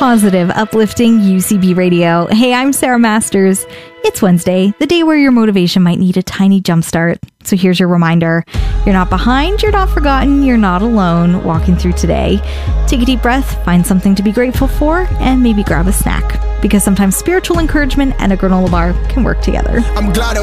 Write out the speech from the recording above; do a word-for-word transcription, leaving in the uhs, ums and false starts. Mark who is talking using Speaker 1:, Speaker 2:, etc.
Speaker 1: positive, uplifting U C B Radio. Hey, I'm Sarah Masters. It's Wednesday, the day where your motivation might need a tiny jumpstart. So here's your reminder. You're not behind, you're not forgotten, you're not alone walking through today. Take a deep breath, find something to be grateful for, and maybe grab a snack. Because sometimes spiritual encouragement and a granola bar can work together.
Speaker 2: I'm glad